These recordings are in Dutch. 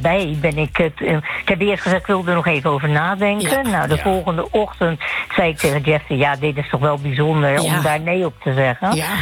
daarbij ben ik het... ik heb eerst gezegd, ik wilde er nog even over nadenken. Nou, de volgende ochtend zei ik tegen Jesse... ja, dit is toch wel bijzonder om daar nee op te zeggen. Ja.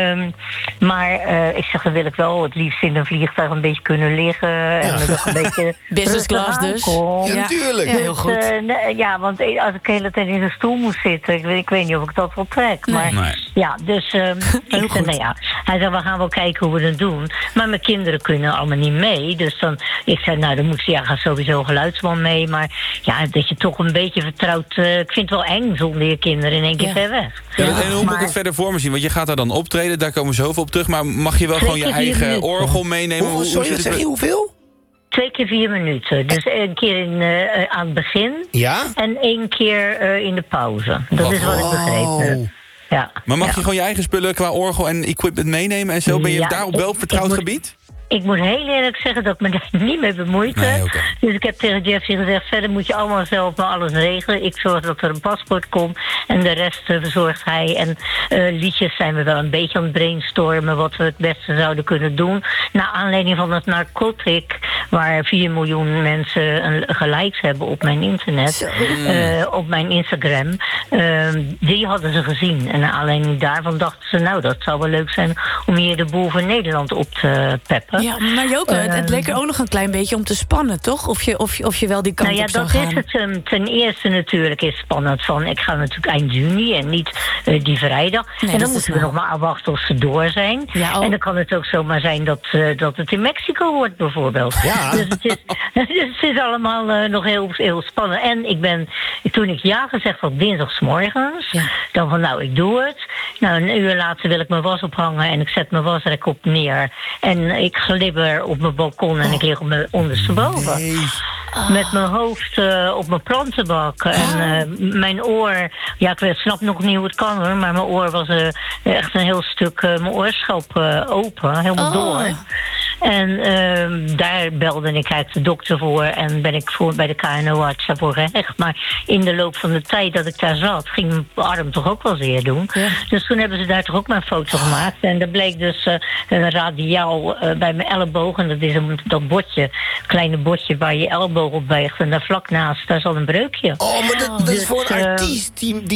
Maar ik zeg, dan wil ik wel het liefst in een vliegtuig een beetje kunnen liggen. En nog een beetje... Business class dus. Ja, natuurlijk. Ja, heel goed. Want als ik de hele tijd in de stoel moest zitten... Ik weet niet of ik dat wel trek. Maar ja, dus... hij zei, we gaan wel kijken hoe we het doen. Maar mijn kinderen kunnen allemaal niet mee. Dus dan... Ik zei, nou, dan moet ze... Ja, gaat sowieso een geluidsman mee. Maar ja, dat je toch een beetje vertrouwt... ik vind het wel eng zonder je kinderen in één keer ver weg. Ja, en hoe moet ik het verder voor me zien? Want je gaat daar dan optreden, daar komen we zoveel op terug. Maar mag je wel gewoon je eigen orgel meenemen? Sorry, zeg je hoeveel? 2 keer 4 minuten. Dus 1 keer aan het begin. Ja? En 1 keer in de pauze. Dat is wat ik begreep. Ja. Maar mag je gewoon je eigen spullen qua orgel en equipment meenemen en zo? Ben je daar op wel vertrouwd gebied? Ik moet heel eerlijk zeggen dat ik me daar niet mee bemoeid heb. Okay. Dus ik heb tegen Jeffrey gezegd... verder moet je allemaal zelf maar alles regelen. Ik zorg dat er een paspoort komt. En de rest verzorgt hij. En liedjes zijn we wel een beetje aan het brainstormen... wat we het beste zouden kunnen doen. Naar aanleiding van het Narcotic... waar 4 miljoen mensen likes hebben op mijn internet. Op mijn Instagram. Die hadden ze gezien. En naar aanleiding daarvan dachten ze... nou, dat zou wel leuk zijn om hier de boel van Nederland op te peppen. Ja, maar Joke, het leek er ook nog een klein beetje om te spannen, toch? Of je wel die kant op zou gaan. Dat is het ten eerste natuurlijk is spannend van... ik ga natuurlijk eind juni en niet die vrijdag. Nee, en dan moeten we nog maar afwachten of ze door zijn. Ja, en dan kan het ook zomaar zijn dat het in Mexico wordt bijvoorbeeld. Ja. Dus het is allemaal nog heel spannend. En toen ik ja gezegd had dinsdagsmorgens... dan van nou, ik doe het. Nou, een uur later wil ik mijn was ophangen... en ik zet mijn wasrek op neer. En ik glibber op mijn balkon en ik lig op mijn ondersteboven. Nee. Met mijn hoofd op mijn plantenbak. En mijn oor... Ja, ik snap nog niet hoe het kan hoor... maar mijn oor was echt een heel stuk... mijn oorschelp open, helemaal door. En daar belde ik eigenlijk de dokter voor... en ben ik bij de KNO-arts daarvoor gehecht. Maar in de loop van de tijd dat ik daar zat... ging mijn arm toch ook wel zeer doen. Ja. Dus toen hebben ze daar toch ook mijn foto gemaakt. En er bleek dus een radiaal bij mijn elleboog... en dat is dat botje, kleine botje waar je elleboog op weegt... en daar vlak naast, daar zat een breukje. Oh, maar dat is voor een artiest.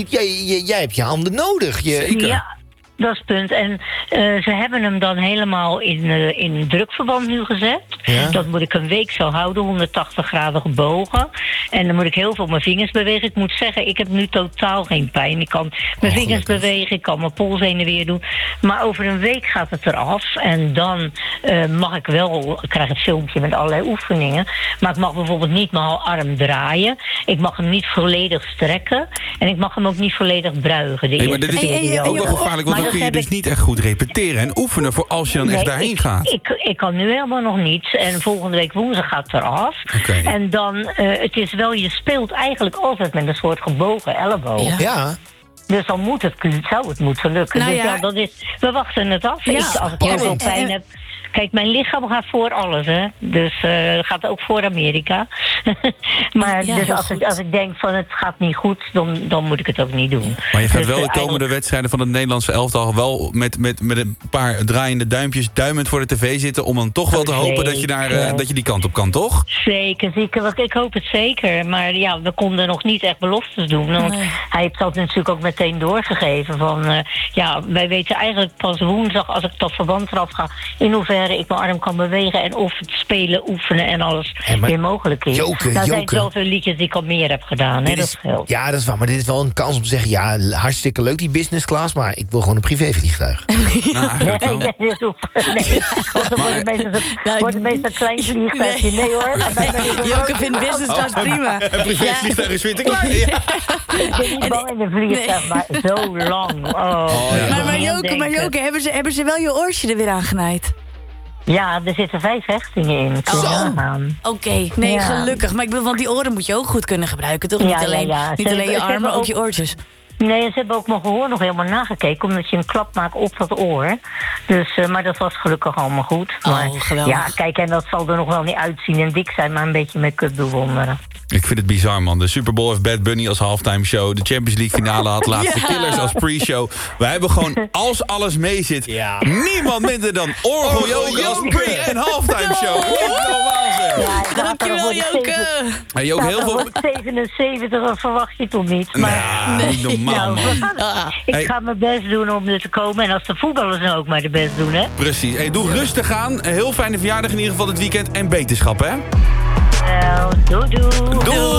Jij hebt je handen nodig. Ja. Dat is het punt. En ze hebben hem dan helemaal in drukverband nu gezet. Ja. Dat moet ik een week zo houden, 180 graden gebogen. En dan moet ik heel veel mijn vingers bewegen. Ik moet zeggen, ik heb nu totaal geen pijn. Ik kan mijn vingers bewegen, ik kan mijn pols heen en weer doen. Maar over een week gaat het eraf. En dan mag ik wel, ik krijg een filmpje met allerlei oefeningen. Maar ik mag bijvoorbeeld niet mijn arm draaien. Ik mag hem niet volledig strekken. En ik mag hem ook niet volledig buigen. Maar dit is ook wel gevaarlijk, want dan kun je dus niet echt goed repeteren en oefenen voor als je dan echt daarheen gaat. Ik kan nu helemaal nog niet. En volgende week woensdag gaat het eraf. Okay. En dan, het is wel, je speelt eigenlijk altijd met een soort gebogen elleboog. Ja. Dus dan zou het moeten lukken. Nou, dus dat is, we wachten het af. Ja. Als ik heel veel pijn heb... Kijk, mijn lichaam gaat voor alles, hè. Dus gaat ook voor Amerika. Maar dus als ik denk van het gaat niet goed, dan moet ik het ook niet doen. Maar je gaat dus wel de komende wedstrijden van het Nederlandse elftal... wel met een paar draaiende duimpjes duimend voor de tv zitten... om dan toch wel te hopen dat je die kant op kan, toch? Zeker. Want ik hoop het zeker. Maar ja, we konden nog niet echt beloftes doen. Want hij heeft dat natuurlijk ook meteen doorgegeven. Van, wij weten eigenlijk pas woensdag, als ik dat verband eraf ga... in hoeverre ik mijn arm kan bewegen... en of het spelen, oefenen en alles weer mogelijk is. Er zijn zoveel liedjes die ik al meer heb gedaan. Dat scheelt. Ja, dat is waar. Maar dit is wel een kans om te zeggen... ja, hartstikke leuk die business class... maar ik wil gewoon een privévliegtuig. Wordt meestal een klein vliegtuigje. Nee hoor. Joke vindt business class prima. Een privévliegtuig is weer te klein. Ik ben niet bang in de vliegtuig, maar zo lang. Maar Joke, hebben ze wel je oortje er weer aangenaaid? Ja, er zitten 5 hechtingen in. Oké, nee, gelukkig. Maar ik bedoel, want die oren moet je ook goed kunnen gebruiken, toch? Niet alleen je armen, ook je oortjes. Nee, ze hebben ook mijn gehoor nog helemaal nagekeken... omdat je een klap maakt op dat oor. Dus, maar dat was gelukkig allemaal goed. Maar, geweldig. Ja, kijk, en dat zal er nog wel niet uitzien en dik zijn... maar een beetje make-up bewonderen. Ik vind het bizar, man. De Super Bowl heeft Bad Bunny als halftime show. De Champions League finale had laatst de Killers als pre-show. Wij hebben gewoon, als alles mee zit... niemand minder dan Orgel Joke als pre- en halftime show. Dankjewel, Joke. Hey, Joke, heel veel... 77 verwacht je toch niet? Maar, niet normaal, man. Ik ga mijn best doen om er te komen. En als de voetballers nou ook maar de best doen, hè? Precies. Hey, doe rustig aan. Een heel fijne verjaardag in ieder geval dit weekend. En beterschap, hè? Doei. Doei.